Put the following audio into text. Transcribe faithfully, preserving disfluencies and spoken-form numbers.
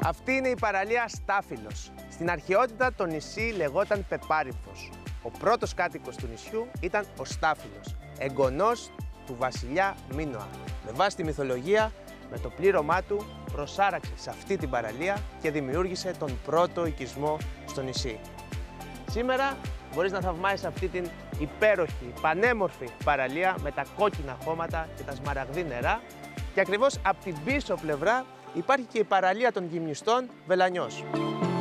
Αυτή είναι η παραλία Στάφυλος. Στην αρχαιότητα το νησί λεγόταν Πεπάρινθος. Ο πρώτος κάτοικος του νησιού ήταν ο Στάφυλος, εγγονός του βασιλιά Μίνωα. Με βάση τη μυθολογία, με το πλήρωμά του προσάραξε σε αυτή την παραλία και δημιούργησε τον πρώτο οικισμό στο νησί. Σήμερα μπορείς να θαυμάσεις αυτή την υπέροχη, πανέμορφη παραλία με τα κόκκινα χώματα και τα σμαραγδί νερά και ακριβώς από την πίσω πλευρά υπάρχει και η παραλία των γυμνιστών Βελανιός.